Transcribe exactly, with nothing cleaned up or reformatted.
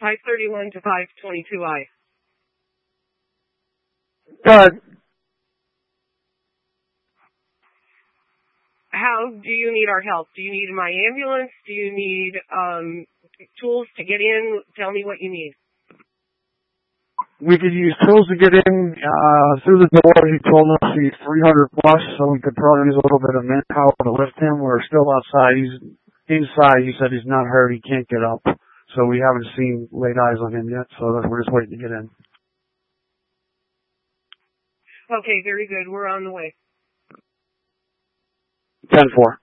five thirty-one to five twenty-two I. Good. How do you need our help? Do you need my ambulance? Do you need um, tools to get in? Tell me what you need. We could use tools to get in uh, through the door. He told us he's three hundred plus, so we could probably use a little bit of manpower to lift him. We're still outside. He's inside. He said he's not hurt. He can't get up. So we haven't seen laid eyes on him yet, so we're just waiting to get in. Okay, very good. We're on the way. ten four.